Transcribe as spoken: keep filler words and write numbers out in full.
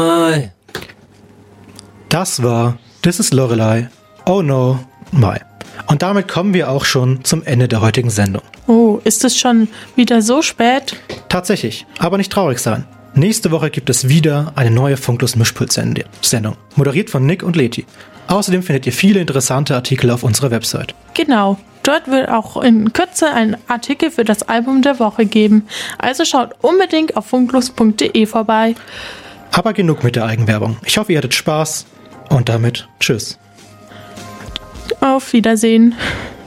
Das war This is Lorelei. Oh no, my. Und damit kommen wir auch schon zum Ende der heutigen Sendung. Oh, ist es schon wieder so spät? Tatsächlich, aber nicht traurig sein. Nächste Woche gibt es wieder eine neue Funklos-Mischpult-Sendung, moderiert von Nick und Leti. Außerdem findet ihr viele interessante Artikel auf unserer Website. Genau, dort wird auch in Kürze ein Artikel für das Album der Woche geben. Also schaut unbedingt auf funklos punkt de vorbei. Aber genug mit der Eigenwerbung. Ich hoffe, ihr hattet Spaß und damit tschüss. Auf Wiedersehen.